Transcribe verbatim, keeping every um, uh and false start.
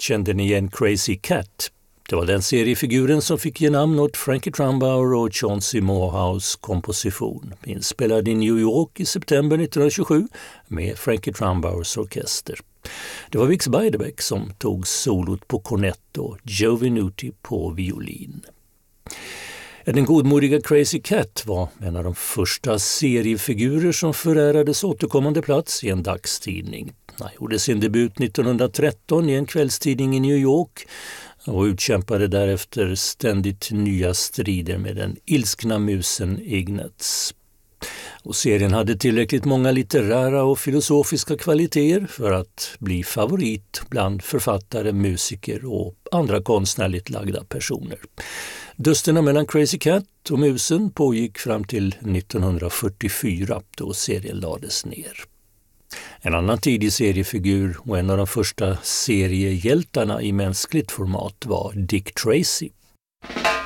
kände ni igen Crazy Cat. Det var den seriefiguren som fick ge namn åt Frankie Trumbauer och Chauncey Morehouse komposition, inspelad i New York i september nittonhundratjugosju med Frankie Trumbauers orkester. Det var Bix Beiderbecke som tog solot på kornett och Joe Venuti på violin. Den godmodiga Crazy Cat var en av de första seriefigurer som förärades återkommande plats i en dagstidning. Han gjorde sin debut nittonhundratretton i en kvällstidning i New York och utkämpade därefter ständigt nya strider med den ilskna musen Ignatz. Och serien hade tillräckligt många litterära och filosofiska kvaliteter för att bli favorit bland författare, musiker och andra konstnärligt lagda personer. Dusterna mellan Crazy Cat och musen pågick fram till nittonhundrafyrtiofyra då serien lades ner. En annan tidig seriefigur och en av de första seriehjältarna i mänskligt format var Dick Tracy.